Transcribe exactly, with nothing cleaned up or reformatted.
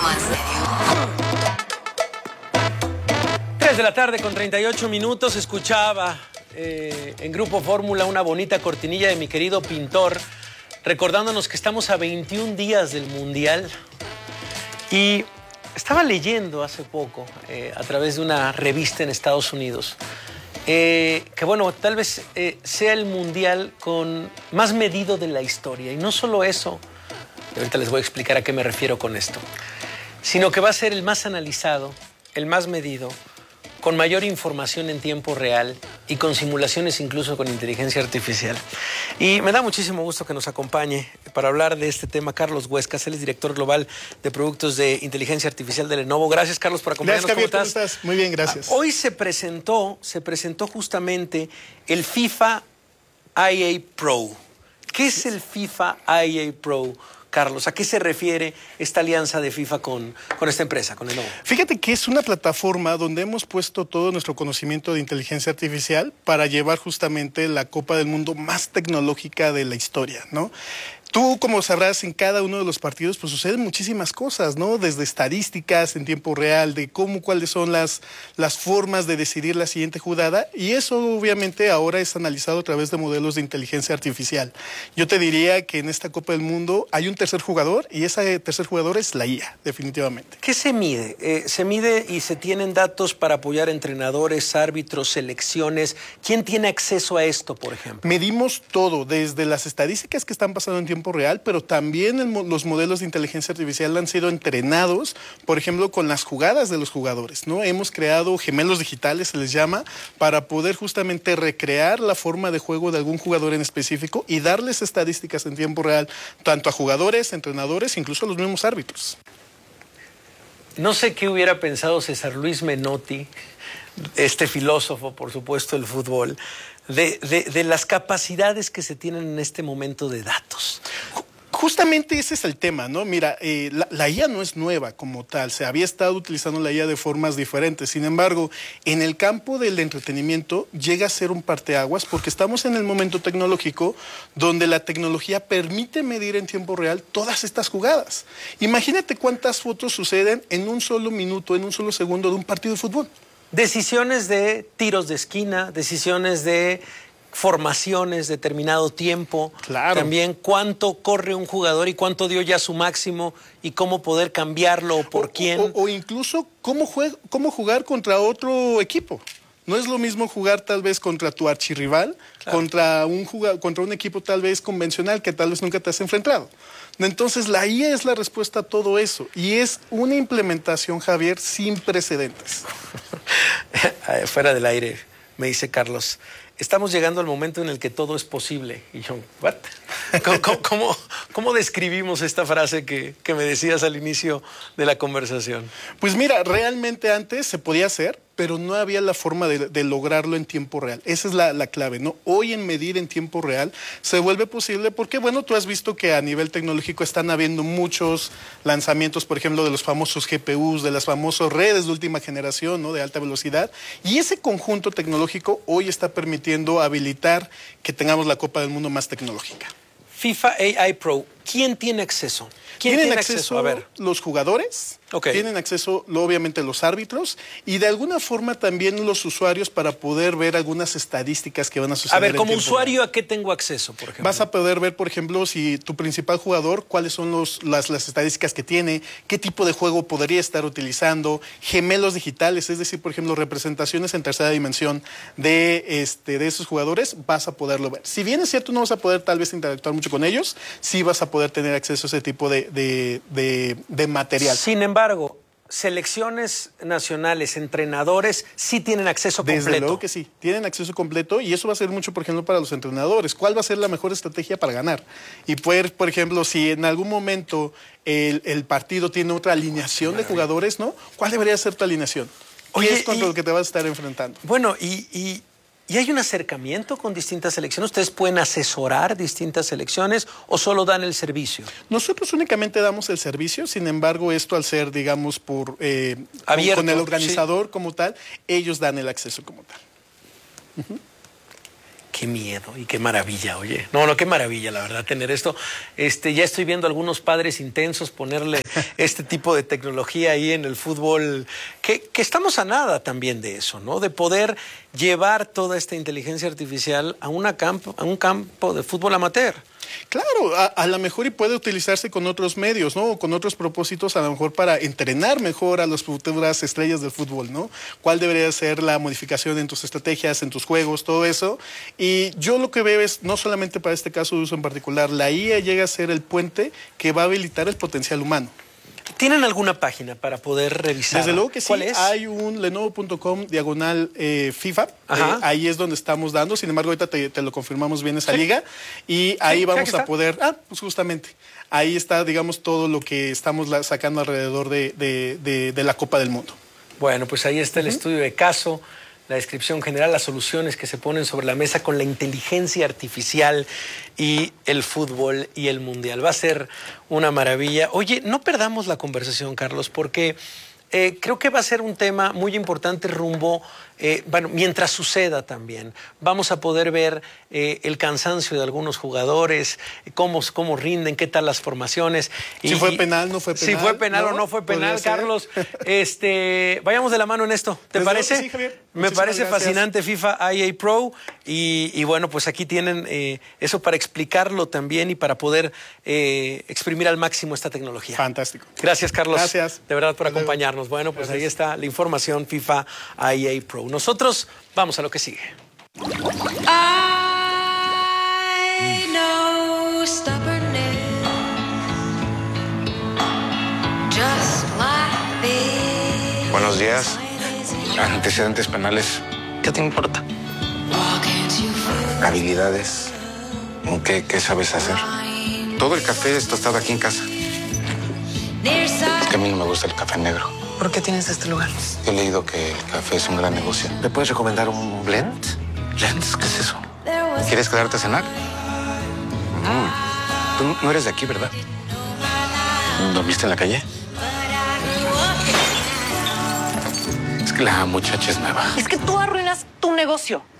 más serio. tres de la tarde con treinta y ocho minutos. Escuchaba eh, en Grupo Fórmula una bonita cortinilla de mi querido Pintor, recordándonos que estamos a veintiún días del Mundial. Y estaba leyendo hace poco, eh, a través de una revista en Estados Unidos, eh, que bueno, tal vez eh, sea el Mundial con más medido de la historia. Y no solo eso, ahorita les voy a explicar a qué me refiero con esto, sino que va a ser el más analizado, el más medido, con mayor información en tiempo real y con simulaciones incluso con inteligencia artificial. Y me da muchísimo gusto que nos acompañe para hablar de este tema Carlos Huescas. Él es director global de productos de inteligencia artificial de Lenovo. Gracias, Carlos, por acompañarnos. Gracias, Javier, ¿Cómo estás? ¿Cómo estás? Muy bien, gracias. Hoy se presentó, se presentó justamente el FIFA I A Pro. ¿Qué es el FIFA I A Pro, Carlos? ¿A qué se refiere esta alianza de FIFA con, con esta empresa, con Lenovo? Fíjate que es una plataforma donde hemos puesto todo nuestro conocimiento de inteligencia artificial para llevar justamente la Copa del Mundo más tecnológica de la historia, ¿no? Tú, como sabrás, en cada uno de los partidos pues suceden muchísimas cosas, ¿no? Desde estadísticas en tiempo real, de cómo, cuáles son las, las formas de decidir la siguiente jugada, y eso obviamente ahora es analizado a través de modelos de inteligencia artificial. Yo te diría que en esta Copa del Mundo hay un tercer jugador, y ese tercer jugador es la I A, definitivamente. ¿Qué se mide? Eh, ¿Se mide y se tienen datos para apoyar entrenadores, árbitros, selecciones? ¿Quién tiene acceso a esto, por ejemplo? Medimos todo, desde las estadísticas que están pasando en tiempo real, pero también el, los modelos de inteligencia artificial han sido entrenados, por ejemplo, con las jugadas de los jugadores, ¿no? Hemos creado gemelos digitales, se les llama, para poder justamente recrear la forma de juego de algún jugador en específico y darles estadísticas en tiempo real, tanto a jugadores, entrenadores, incluso a los mismos árbitros. No sé qué hubiera pensado César Luis Menotti, este filósofo, por supuesto, del fútbol, de, de, de las capacidades que se tienen en este momento de datos. Justamente ese es el tema, ¿no? Mira, eh, la, la I A no es nueva como tal, se había estado utilizando la I A de formas diferentes. Sin embargo, en el campo del entretenimiento llega a ser un parteaguas porque estamos en el momento tecnológico donde la tecnología permite medir en tiempo real todas estas jugadas. Imagínate cuántas fotos suceden en un solo minuto, en un solo segundo de un partido de fútbol. Decisiones de tiros de esquina, decisiones de formaciones, determinado tiempo. Claro. También cuánto corre un jugador y cuánto dio ya su máximo y cómo poder cambiarlo o por o, quién. O, o incluso cómo, juega, cómo jugar contra otro equipo. No es lo mismo jugar tal vez contra tu archirrival, claro, contra un, contra un equipo tal vez convencional que tal vez nunca te has enfrentado. Entonces la I A es la respuesta a todo eso y es una implementación, Javier, sin precedentes. Fuera del aire, me dice Carlos, estamos llegando al momento en el que todo es posible. Y yo, ¿what? ¿Cómo, cómo, cómo, cómo describimos esta frase que, que me decías al inicio de la conversación? Pues mira, realmente antes se podía hacer, pero no había la forma de, de lograrlo en tiempo real. Esa es la, la clave, ¿no? Hoy en medir en tiempo real se vuelve posible porque, bueno, tú has visto que a nivel tecnológico están habiendo muchos lanzamientos, por ejemplo, de los famosos G P Us, de las famosas redes de última generación, ¿no? De alta velocidad. Y ese conjunto tecnológico hoy está permitiendo habilitar que tengamos la Copa del Mundo más tecnológica. FIFA A I Pro, ¿quién tiene acceso? ¿Quién ¿Tienen tiene acceso, acceso? A ver. Los jugadores? Okay. Tienen acceso, obviamente, los árbitros y de alguna forma también los usuarios para poder ver algunas estadísticas que van a suceder. A ver, en como tiempo usuario, real. ¿a qué tengo acceso, por ejemplo? Vas a poder ver, por ejemplo, si tu principal jugador, cuáles son los, las, las estadísticas que tiene, qué tipo de juego podría estar utilizando, gemelos digitales, es decir, por ejemplo, representaciones en tercera dimensión de, este, de esos jugadores, vas a poderlo ver. Si bien es cierto, no vas a poder tal vez interactuar mucho con ellos, sí vas a poder tener acceso a ese tipo de, de, de, de material. Sin embargo, selecciones nacionales, entrenadores, sí tienen acceso completo. Desde luego que sí, tienen acceso completo y eso va a ser mucho, por ejemplo, para los entrenadores. ¿Cuál va a ser la mejor estrategia para ganar? Y poder, por ejemplo, si en algún momento el, el partido tiene otra alineación de jugadores, ¿no? ¿Cuál debería ser tu alineación? ¿Qué Oye, es contra y, lo que te vas a estar enfrentando? Bueno, y... y... ¿Y hay un acercamiento con distintas selecciones? ¿Ustedes pueden asesorar distintas selecciones o solo dan el servicio? Nosotros únicamente damos el servicio, sin embargo, esto al ser, digamos, por eh, Abierto, con el organizador sí. como tal, ellos dan el acceso como tal. Uh-huh. Qué miedo y qué maravilla, oye. No, no, qué maravilla, la verdad, tener esto. Este, ya estoy viendo a algunos padres intensos ponerle este tipo de tecnología ahí en el fútbol, que, que estamos a nada también de eso, ¿no? De poder llevar toda esta inteligencia artificial a, una campo, a un campo de fútbol amateur. Claro, a, a lo mejor y puede utilizarse con otros medios, ¿no? O con otros propósitos, a lo mejor para entrenar mejor a las futuras estrellas del fútbol, ¿no? ¿Cuál debería ser la modificación en tus estrategias, en tus juegos, todo eso? Y yo lo que veo es, no solamente para este caso de uso en particular, la I A llega a ser el puente que va a habilitar el potencial humano. ¿Tienen alguna página para poder revisar? Desde luego que sí. ¿Cuál es? Hay un lenovo punto com diagonal eh, FIFA. Eh, ahí es donde estamos dando. Sin embargo, ahorita te, te lo confirmamos bien esa sí. liga. Y ahí sí, vamos a poder... Ah, pues justamente. Ahí está, digamos, todo lo que estamos la, sacando alrededor de, de, de, de la Copa del Mundo. Bueno, pues ahí está el uh-huh. estudio de caso, la descripción general, las soluciones que se ponen sobre la mesa con la inteligencia artificial y el fútbol y el mundial. Va a ser una maravilla. Oye, no perdamos la conversación, Carlos, porque eh, creo que va a ser un tema muy importante rumbo, eh, bueno, mientras suceda también. Vamos a poder ver eh, el cansancio de algunos jugadores, cómo, cómo rinden, qué tal las formaciones. Si y, fue penal, no fue penal. Si fue penal ¿no? o no fue penal, Carlos. Este, vayamos de la mano en esto, ¿te Desde parece? Sí, Javier. Me parece gracias. fascinante FIFA I A Pro y, y bueno, pues aquí tienen eh, eso para explicarlo también y para poder eh, exprimir al máximo esta tecnología. Fantástico. Gracias, Carlos. Gracias. De verdad por acompañarnos. Bueno, pues gracias. Ahí está la información FIFA I A Pro. Nosotros vamos a lo que sigue. I know stubbornness, just like this. Buenos días. Antecedentes penales. ¿Qué te importa? Habilidades. ¿Qué, qué sabes hacer? Todo el café es tostado aquí en casa. Es que a mí no me gusta el café negro. ¿Por qué tienes este lugar? He leído que el café es un gran negocio. ¿Me puedes recomendar un blend? ¿Blends? ¿Qué es eso? ¿Quieres quedarte a cenar? Mm. Tú no eres de aquí, ¿verdad? ¿Dormiste en la calle? Es que la muchacha es nueva. Es que tú arruinas tu negocio.